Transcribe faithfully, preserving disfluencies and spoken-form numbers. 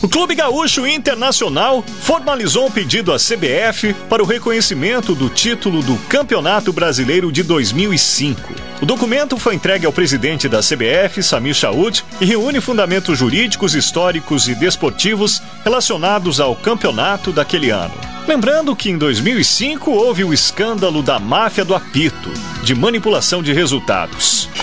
O Clube Gaúcho Internacional formalizou um pedido à C B F para o reconhecimento do título do Campeonato Brasileiro de dois mil e cinco. O documento foi entregue ao presidente da C B F, Samir Chaud, e reúne fundamentos jurídicos, históricos e desportivos relacionados ao campeonato daquele ano. Lembrando que em dois mil e cinco houve o escândalo da máfia do apito, de manipulação de resultados.